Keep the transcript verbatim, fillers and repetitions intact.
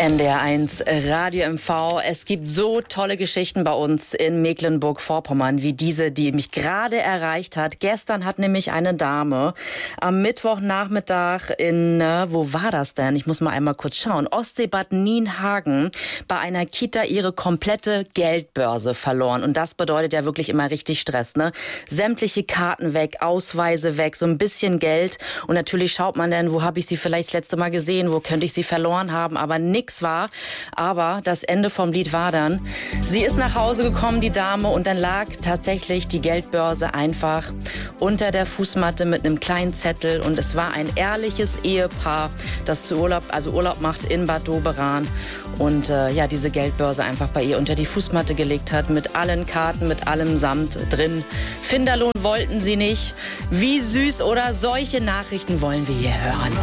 N D R eins Radio M V. Es gibt so tolle Geschichten bei uns in Mecklenburg-Vorpommern wie diese, die mich gerade erreicht hat. Gestern hat nämlich eine Dame am Mittwochnachmittag in, äh, wo war das denn? Ich muss mal einmal kurz schauen. Ostseebad Nienhagen bei einer Kita ihre komplette Geldbörse verloren. Und das bedeutet ja wirklich immer richtig Stress, ne? Sämtliche Karten weg, Ausweise weg, so ein bisschen Geld. Und natürlich schaut man dann, wo habe ich sie vielleicht das letzte Mal gesehen, wo könnte ich sie verloren haben, aber nichts war. Aber das Ende vom Lied war dann, sie ist nach Hause gekommen, die Dame, und dann lag tatsächlich die Geldbörse einfach unter der Fußmatte mit einem kleinen Zettel. Und es war ein ehrliches Ehepaar, das zu Urlaub, also Urlaub macht in Bad Doberan und äh, ja, diese Geldbörse einfach bei ihr unter die Fußmatte gelegt hat, mit allen Karten, mit allem Samt drin. Finderlohn wollten sie nicht. Wie süß, oder? Solche Nachrichten wollen wir hier hören.